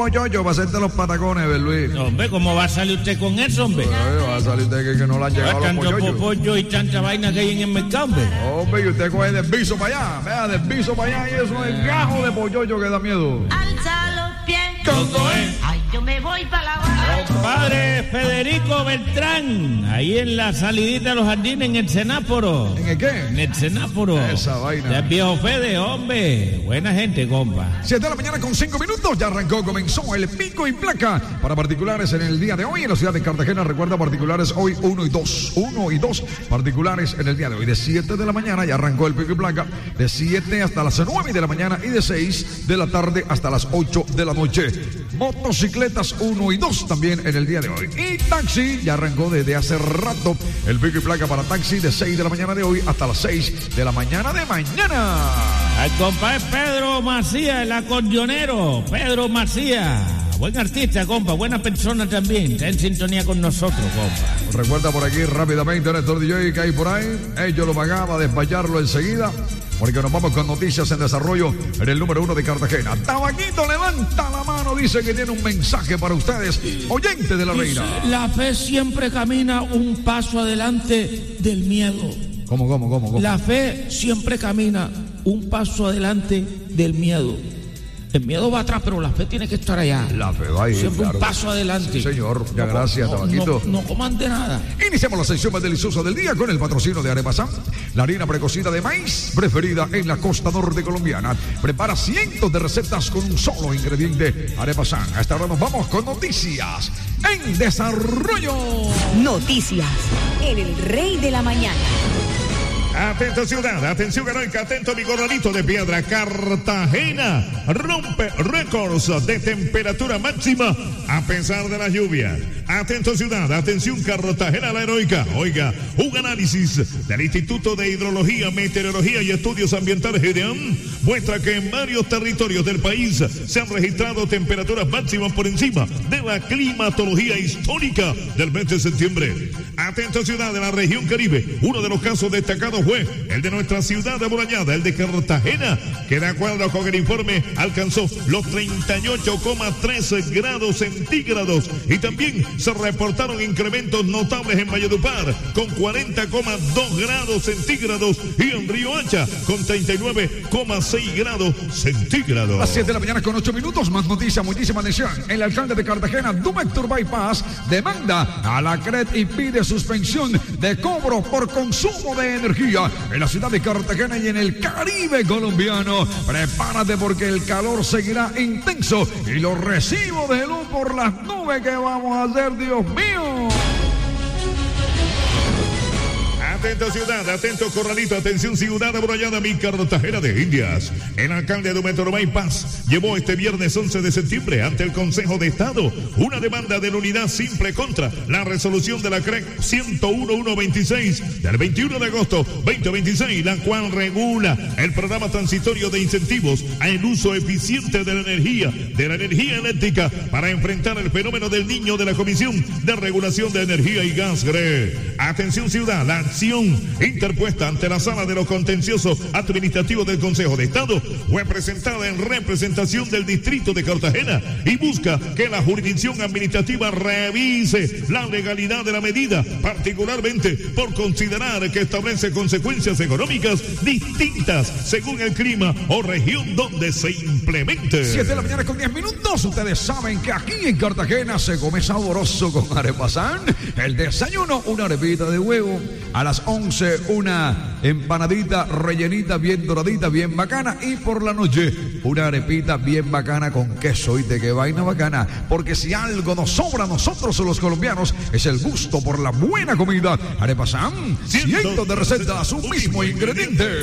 pochochos para hacerte los patacones, Luis. Hombre, ¿cómo va a salir usted con eso, hombre? Va a salir usted que no le han llegado los Tanto pochochos. popollo y tanta vaina que hay en el mercado, hombre. Hombre, y usted coge desviso para allá. Vea, desviso para allá y eso es gajo de pochocho que da miedo. Alza los pies. ¿Cómo es? Ay, yo me voy para la barra. Compadre Federico Beltrán, ahí en la salidita de los jardines, en el semáforo. ¿En el qué? En el semáforo. Esa vaina. Ya es viejo Fede, hombre. Buena gente, compa. 7 de la mañana con 5 minutos, ya arrancó, comenzó el pico y placa para particulares en el día de hoy en la ciudad de Cartagena. Recuerda, particulares hoy 1 y 2, 1 y 2 particulares en el día de hoy. De 7 de la mañana ya arrancó el pico y placa, de 7 hasta las 9 de la mañana y de 6 de la tarde hasta las 8 de la noche. Motocicletas 1 y 2 también en el día de hoy. Y taxi ya arrancó desde hace rato el pico y placa para taxi de 6 de la mañana de hoy hasta las 6 de la mañana de mañana. Al compadre Pedro Macías, el acordeonero. Pedro Macías. Buen artista, compa. Buena persona también. Está en sintonía con nosotros, compa. Recuerda por aquí rápidamente, Néstor DJ, que hay por ahí. Ellos lo van a despacharlo enseguida, porque nos vamos con noticias en desarrollo en el número 1 de Cartagena. Tabaquito levanta la mano, dice que tiene un mensaje para ustedes, oyente de la reina. La fe siempre camina un paso adelante del miedo. ¿Cómo? La fe siempre camina un paso adelante del miedo. El miedo va atrás, pero la fe tiene que estar allá. La fe va ahí, siempre claro. un paso adelante. Sí, señor. Ya, gracias, Tabaquito. No comande nada. Iniciamos la sección más deliciosa del día con el patrocinio de Arepasán, la harina precocida de maíz preferida en la costa norte colombiana. Prepara cientos de recetas con un solo ingrediente. Arepasán. Hasta ahora nos vamos con noticias en desarrollo. Noticias en el Rey de la Mañana. Atento ciudad, atención heroica, atento mi corralito de piedra. Cartagena rompe récords de temperatura máxima a pesar de la lluvia. Atento ciudad, atención Cartagena la heroica. Oiga, un análisis del Instituto de Hidrología, Meteorología y Estudios Ambientales GEDEAM muestra que en varios territorios del país se han registrado temperaturas máximas por encima de la climatología histórica del mes de septiembre. Atento ciudad de la región Caribe, uno de los casos destacados fue el de nuestra ciudad amurallada, el de Cartagena, que de acuerdo con el informe alcanzó los 38,3 grados centígrados y también se reportaron incrementos notables en Valledupar con 40,2 grados centígrados y en Río Hacha con 39,6 grados centígrados. Las 7 de la mañana con 8 minutos, más noticias, muchísima atención. El alcalde de Cartagena, Dumector Bypass, demanda a la CRED y pide suspensión de cobro por consumo de energía en la ciudad de Cartagena y en el Caribe colombiano. Prepárate porque el calor seguirá intenso y los recibos de luz por las nubes que vamos a hacer, Dios mío. Atento ciudad, atento corralito, atención ciudad amurallada, mi Cartagena de Indias. El alcalde Dumector Bypass llevó este viernes 11 de septiembre ante el Consejo de Estado una demanda de la unidad simple contra la resolución de la CREC 101.126 del 21 de agosto 2026, la cual regula el programa transitorio de incentivos al uso eficiente de la energía eléctrica para enfrentar el fenómeno del Niño de la Comisión de Regulación de Energía y Gas GRE. Atención ciudad, la acción interpuesta ante la Sala de los Contenciosos Administrativos del Consejo de Estado fue presentada en representación del Distrito de Cartagena y busca que la jurisdicción administrativa revise la legalidad de la medida, particularmente por considerar que establece consecuencias económicas distintas según el clima o región donde se implemente. 7 de la mañana con 10 minutos. Ustedes saben que aquí en Cartagena se come sabroso con Arepasán. El desayuno, una arepita de huevo. A las 11, una empanadita rellenita, bien doradita, bien bacana. Y por la noche, una arepita bien bacana con queso. Y de qué vaina bacana. Porque si algo nos sobra a nosotros los colombianos, es el gusto por la buena comida. Arepasán, cientos de recetas, un mismo ingrediente.